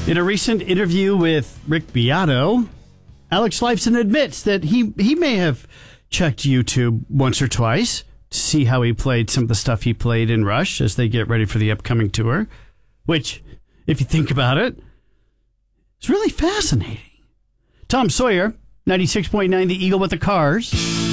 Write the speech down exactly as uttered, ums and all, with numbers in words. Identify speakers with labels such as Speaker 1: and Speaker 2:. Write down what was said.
Speaker 1: In a recent interview with Rick Beato, Alex Lifeson admits that he, he may have checked YouTube once or twice to see how he played some of the stuff he played in Rush as they get ready for the upcoming tour, which, if you think about it, is really fascinating. Tom Sawyer, ninety-six point nine The Eagle with the Cars.